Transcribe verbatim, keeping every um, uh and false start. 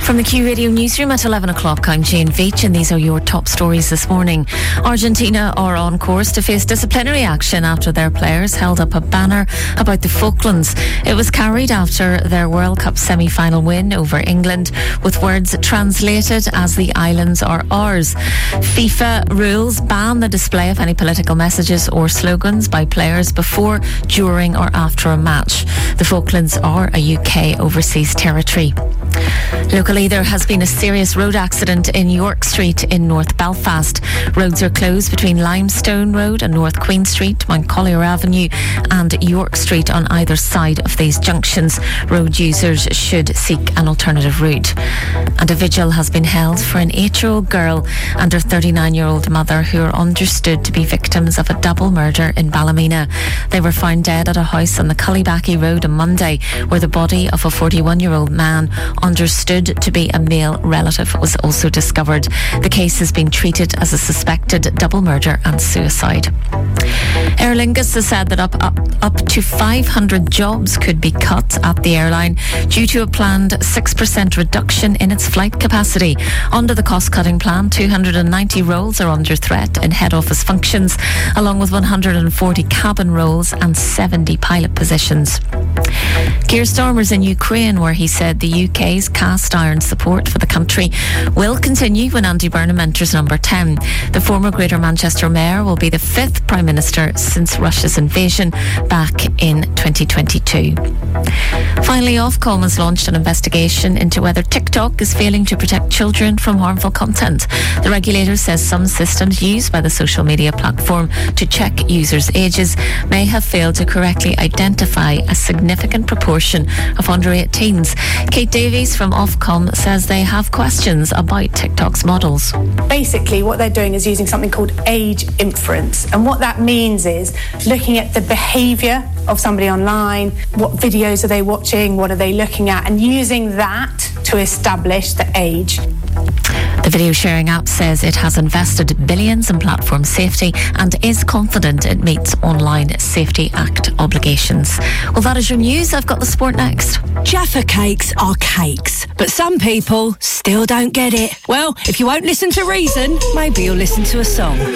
From the Q Radio Newsroom at eleven o'clock, I'm Jane Veitch and these are your top stories this morning. Argentina are on course to face disciplinary action after their players held up a banner about the Falklands. It was carried after their World Cup semi-final win over England, with words translated as "the islands are ours." FIFA rules ban the display of any political messages or slogans by players before, during or after a match. The Falklands are a U K overseas territory. Locally, there has been a serious road accident in York Street in North Belfast. Roads are closed between Limestone Road and North Queen Street, Mount Collier Avenue and York Street on either side of these junctions. Road users should seek an alternative route. And a vigil has been held for an eight-year-old girl and her thirty-nine-year-old mother who are understood to be victims of a double murder in Ballymena. They were found dead at a house on the Cullybackey Road on Monday, where the body of a forty-one-year-old man understood to be a male relative was also discovered. The case has been treated as a suspected double murder and suicide. Aer Lingus has said that up, up, up to five hundred jobs could be cut at the airline due to a planned six percent reduction in its flight capacity. Under the cost-cutting plan, two hundred ninety roles are under threat in head office functions, along with one hundred forty cabin roles and seventy pilot positions. Keir Starmer's in Ukraine, where he said the U K's cast iron support for the country will continue when Andy Burnham enters number ten. The former Greater Manchester Mayor will be the fifth Prime Minister since Russia's invasion back in twenty twenty-two. Finally, Ofcom has launched an investigation into whether TikTok is failing to protect children from harmful content. The regulator says some systems used by the social media platform to check users' ages may have failed to correctly identify a significant proportion of under eighteens. Kate Davies from Ofcom says they have questions about TikTok's models. Basically, what they're doing is using something called age inference. And what that means is looking at the behaviour of somebody online, what videos are they watching, what are they looking at, and using that to establish the age. The video sharing app says it has invested billions in platform safety and is confident it meets Online Safety Act obligations. Well, that is your news. I've got the sport next. Jaffa cakes are cakes, but some people still don't get it. Well, if you won't listen to reason, maybe you'll listen to a song.